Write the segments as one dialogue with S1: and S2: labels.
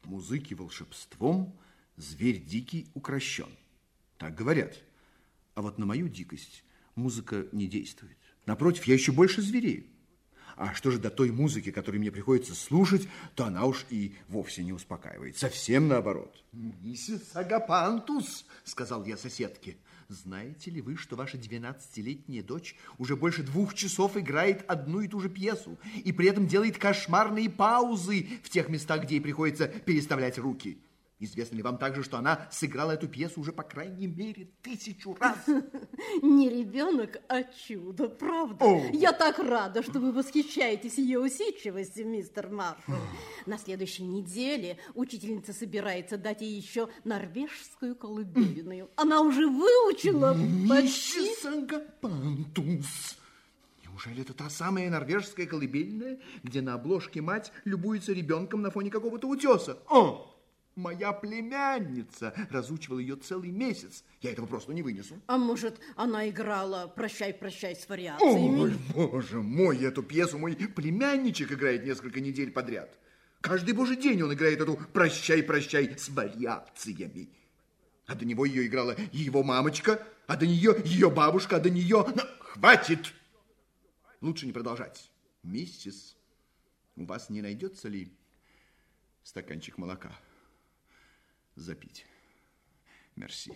S1: музыки волшебством зверь дикий укращен. Так говорят. А вот на мою дикость музыка не действует. Напротив, я еще больше зверею. А что же до той музыки, которую мне приходится слушать, то она уж и вовсе не успокаивает. Совсем наоборот.
S2: Миссис Агапантус, сказал я соседке, знаете ли вы, что ваша 12-летняя дочь уже больше 2 часов играет одну и ту же пьесу и при этом делает кошмарные паузы в тех местах, где ей приходится переставлять руки? Известно ли вам также, что она сыграла эту пьесу уже по крайней мере 1000 раз?
S3: Не ребенок, а чудо, правда? Я так рада, что вы восхищаетесь ее усидчивостью, мистер Маршалл. На следующей неделе учительница собирается дать ей еще норвежскую колыбельную. Она уже выучила почти...
S2: Миссис Агапантус! Неужели это та самая норвежская колыбельная, где на обложке мать любуется ребенком на фоне какого-то утеса? Моя племянница разучивала ее целый месяц. Я этого просто не вынесу.
S3: А может, она играла «Прощай, прощай» с вариациями?
S2: Ой, боже мой, эту пьесу мой племянничек играет несколько недель подряд. Каждый божий день он играет эту «Прощай, прощай» с вариациями. А до него ее играла его мамочка, а до нее ее бабушка, а до нее... Но хватит! Лучше не продолжать. Миссис, у вас не найдется ли стаканчик молока? Запить. Мерси.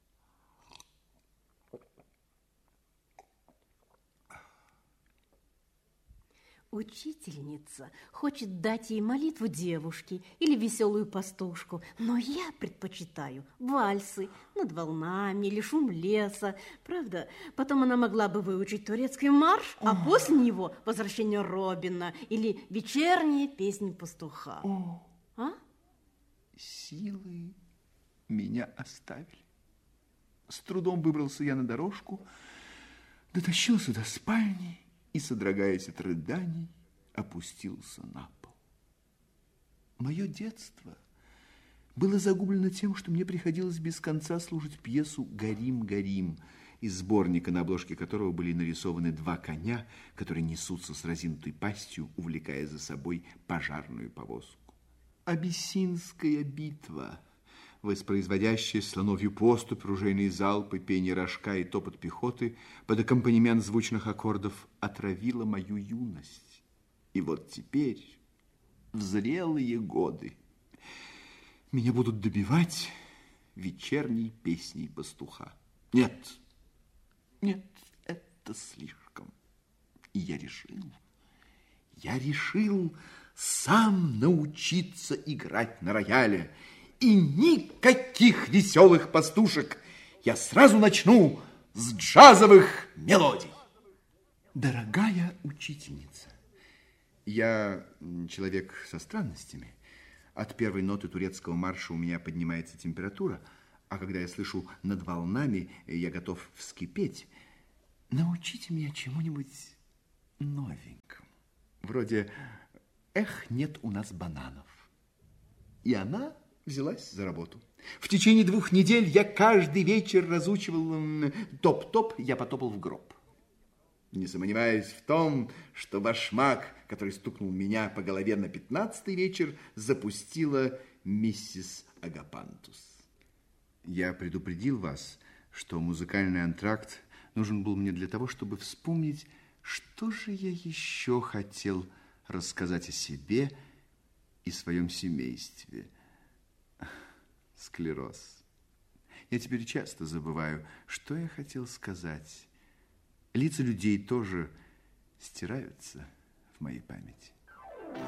S3: Учительница хочет дать ей молитву девушки или веселую пастушку, но я предпочитаю вальсы над волнами или шум леса. Правда, потом она могла бы выучить турецкий марш, а после него возвращение Робина или вечерние песни пастуха. А?
S1: Силы меня оставили. С трудом выбрался я на дорожку, дотащился до спальни и, содрогаясь от рыданий, опустился на пол. Мое детство было загублено тем, что мне приходилось без конца слушать пьесу «Горим, горим», из сборника, на обложке которого были нарисованы 2 коня, которые несутся с разинутой пастью, увлекая за собой пожарную повозку. Абиссинская битва, воспроизводящая слоновью поступь, ружейные залпы, пение рожка и топот пехоты под аккомпанемент звучных аккордов, отравила мою юность. И вот теперь, в зрелые годы, меня будут добивать вечерней песней пастуха. Нет, это слишком. И я решил сам научиться играть на рояле. И никаких веселых пастушек. Я сразу начну с джазовых мелодий. Дорогая учительница, я человек со странностями. От первой ноты турецкого марша у меня поднимается температура, а когда я слышу «над волнами», я готов вскипеть. Научите меня чему-нибудь новенькому. Вроде «Эх, нет у нас бананов». И она взялась за работу. В течение 2 недель я каждый вечер разучивал «Топ-топ, я потопал в гроб». Не сомневаюсь в том, что башмак, который стукнул меня по голове на 15-й вечер, запустила миссис Агапантус. Я предупредил вас, что музыкальный антракт нужен был мне для того, чтобы вспомнить, что же я еще хотел рассказать о себе и своем семействе. Склероз. Я теперь часто забываю, что я хотел сказать. Лица людей тоже стираются в моей памяти.